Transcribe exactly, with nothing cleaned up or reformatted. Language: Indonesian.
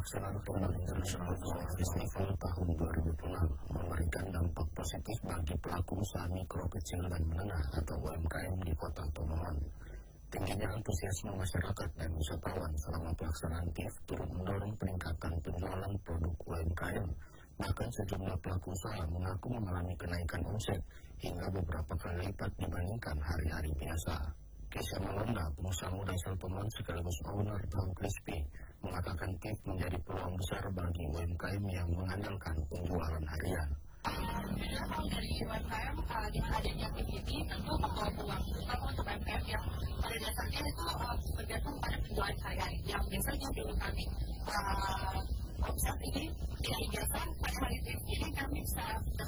pelaksanaan Forum Internasional Flower Festival tahun dua ribu dua puluh memberikan dampak positif bagi pelaku usaha mikro, kecil, dan menengah atau U M K M di Kota Tomohon. Tingginya antusiasme masyarakat dan wisatawan selama pelaksanaan T I F turut mendorong peningkatan penjualan produk U M K M. Bahkan sejumlah pelaku usaha mengaku mengalami kenaikan omset hingga beberapa kali lipat dibandingkan hari-hari biasa. Kisah Malonda, pengusaha muda asal Tomohon sekaligus owner Tahu Crispy, mengatakan T I F menjadi peluang besar bagi U M K M yang mengandalkan penjualan harian. Kalau dari U M K M, uh, dengan adanya T I F ini tentu membawa peluang terutama untuk U M K M yang pada dasarnya itu uh, bergantung pada penjualan harian yang biasanya dulu kami uh, omset ini dari biasa pada hari T I F ini kami bisa